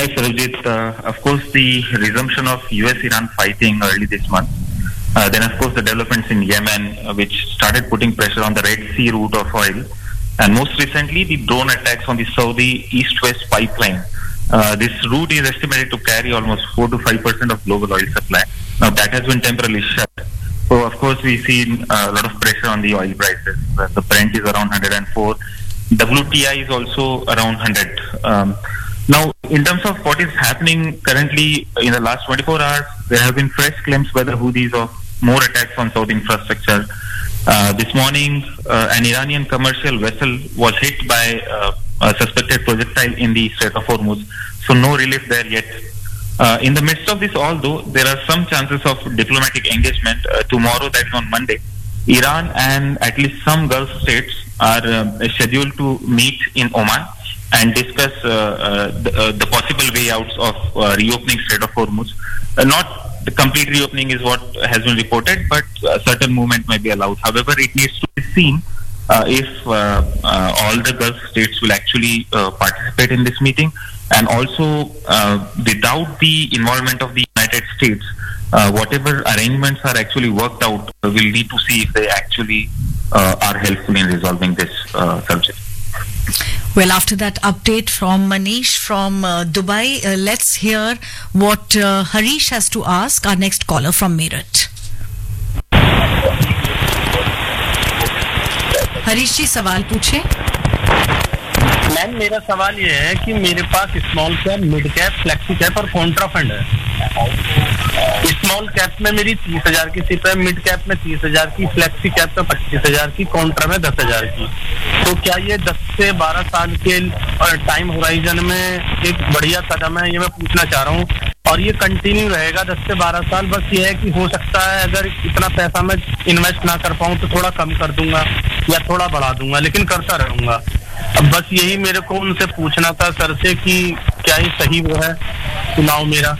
Hi, Sarojit. Of course, the resumption of US-Iran fighting early this month. Then, of course, the developments in Yemen, which started putting pressure on the Red Sea route of oil. And most recently, the drone attacks on the Saudi East-West pipeline. This route is estimated to carry almost 4 to 5% of global oil supply. Now, that has been temporarily shut. So, of course, we've seen a lot of pressure on the oil prices. The Brent is around 104. WTI is also around 100. Now, in terms of what is happening currently in the last 24 hours, there have been fresh claims by the Houthis of more attacks on Saudi infrastructure. This morning, an Iranian commercial vessel was hit by a suspected projectile in the Strait of Hormuz. So no relief there yet. In the midst of this, although, there are some chances of diplomatic engagement. Tomorrow, that is on Monday, Iran and at least some Gulf states are scheduled to meet in Oman and discuss the possible way outs of reopening Strait of Hormuz. Not the complete reopening is what has been reported, but certain movement may be allowed. However, it needs to be seen if all the Gulf states will actually participate in this meeting, and also without the involvement of the United States, whatever arrangements are actually worked out, we'll need to see if they actually are helpful in resolving this subject. Well, after that update from Manish from Dubai, let's hear what Harish has to ask our next caller from Meerut. Harish जी सवाल पूछे। Ma'am मेरा सवाल ये है कि मेरे पास small cap, mid cap, flexi cap और Contra fund है। स्मॉल कैप में मेरी 30,000 की सिप है, मिड कैप में 30,000 की, फ्लेक्सी कैप में 25,000 की, कॉन्ट्रा में 10,000 की। तो क्या ये 10 से 12 साल के टाइम होराइजन में एक बढ़िया कदम है, ये मैं पूछना चाह रहा हूँ। और ये कंटिन्यू रहेगा 10 से 12 साल। बस ये है कि हो सकता है अगर इतना पैसा मैं इन्वेस्ट ना कर पाऊँ तो थोड़ा कम कर दूंगा या थोड़ा बढ़ा दूंगा, लेकिन करता रहूंगा। अब बस यही मेरे को उनसे पूछना था सर से कि क्या ये सही वो है चुनाव मेरा।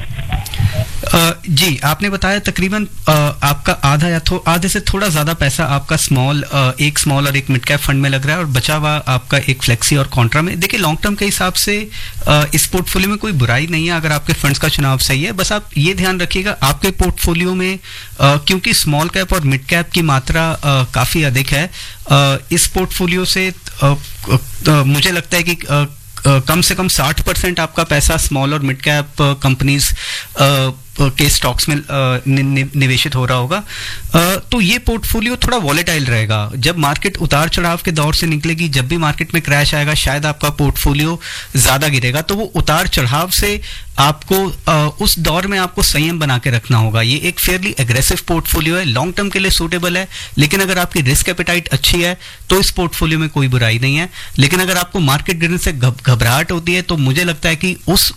जी, आपने बताया तकरीबन आपका आधा या आधे से थोड़ा ज्यादा पैसा आपका एक स्मॉल और एक मिड कैप फंड में लग रहा है और बचा हुआ आपका एक फ्लेक्सी और कॉन्ट्रा में। देखिए, लॉन्ग टर्म के हिसाब से इस पोर्टफोलियो में कोई बुराई नहीं है अगर आपके फंड्स का चुनाव सही है। बस आप ये ध्यान रखिएगा आपके पोर्टफोलियो में क्योंकि स्मॉल कैप और मिड कैप की मात्रा काफी अधिक है, इस पोर्टफोलियो से मुझे लगता है कि कम से कम 60% आपका पैसा स्मॉल और मिड कैप कंपनीज के स्टॉक्स में निवेशित हो रहा होगा। तो ये पोर्टफोलियो थोड़ा वॉलेटाइल रहेगा। जब मार्केट उतार चढ़ाव के दौर से निकलेगी, जब भी मार्केट में क्रैश आएगा, शायद आपका पोर्टफोलियो ज्यादा गिरेगा। तो वो उतार चढ़ाव से आपको उस दौर में आपको संयम बना के रखना होगा। ये एक फेयरली एग्रेसिव पोर्टफोलियो है, लॉन्ग टर्म के लिए सूटेबल है, लेकिन अगर आपकी रिस्क एपेटाइट अच्छी है तो इस पोर्टफोलियो में कोई बुराई नहीं है। लेकिन अगर आपको मार्केट गिरने से घबराहट होती है तो मुझे लगता है कि उस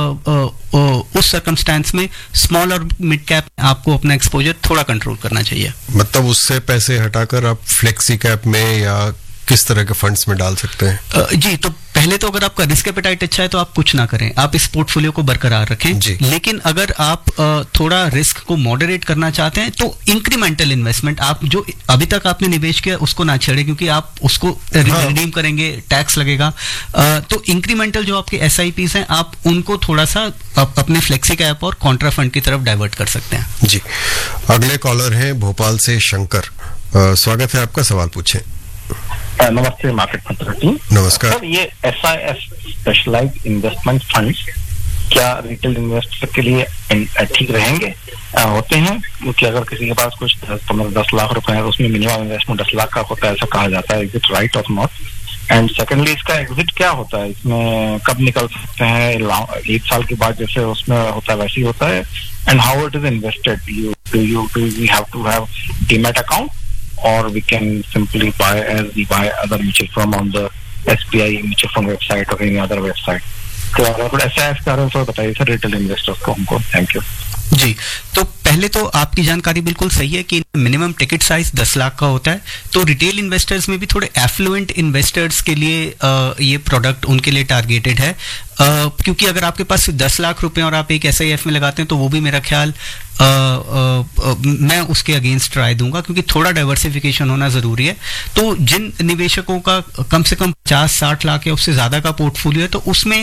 सर्कमस्टेंस में स्मॉल और मिड कैप आपको अपना एक्सपोजर थोड़ा कंट्रोल करना चाहिए। मतलब उससे पैसे हटाकर आप फ्लेक्सी कैप में या किस तरह के फंड्स में डाल सकते हैं? जी, तो पहले तो अगर आपका रिस्क एपेटाइट अच्छा है तो आप कुछ ना करें, आप इस पोर्टफोलियो को बरकरार रखें। लेकिन अगर आप थोड़ा रिस्क को मॉडरेट करना चाहते हैं तो इंक्रीमेंटल इन्वेस्टमेंट, आप जो अभी तक आपने निवेश किया उसको ना छेड़े, क्योंकि आप उसको रिडीम करेंगे, टैक्स लगेगा। तो इंक्रीमेंटल जो आपके SIPs हैं, आप उनको थोड़ा सा अपने फ्लेक्सी कैप और कॉन्ट्रा फंड की तरफ डाइवर्ट कर सकते हैं। जी, अगले कॉलर हैं भोपाल से शंकर। स्वागत है आपका, सवाल पूछें। नमस्ते मार्केट अथॉरिटी। नमस्कार सर, ये SIF स्पेशलाइज्ड इन्वेस्टमेंट फंड्स क्या रिटेल इन्वेस्टर के लिए ठीक रहेंगे? होते हैं क्योंकि अगर किसी के पास कुछ 10 लाख रुपए है तो उसमें मिनिमम इन्वेस्टमेंट 10 लाख का होता है, ऐसा कहा जाता है। इज इट राइट और नॉट? एंड सेकेंडली, इसका एग्जिट क्या होता है? इसमें कब निकल सकते हैं? 1 साल के बाद जैसे उसमें होता है वैसे ही होता है? And how it is invested? do we have to have demat account, or we can simply buy as we buy other mutual fund on the SBI mutual fund website or any other website? तो अगर ऐसा है इसका तो बताइए sir retail investors को हमको। Thank you. जी, तो पहले तो आपकी जानकारी बिल्कुल सही है कि मिनिमम टिकट साइज 10 लाख का होता है। तो रिटेल इन्वेस्टर्स में भी थोड़े एफ्लुएंट इन्वेस्टर्स के लिए ये प्रोडक्ट उनके लिए टारगेटेड है, क्योंकि अगर आपके पास 10 लाख रुपए और आप एक SIF में लगाते हैं तो वो भी मेरा ख्याल मैं उसके अगेंस्ट राय दूंगा, क्योंकि थोड़ा डाइवर्सिफिकेशन होना जरूरी है। तो जिन निवेशकों का कम से कम 50-60 लाख या उससे ज्यादा का पोर्टफोलियो है तो उसमें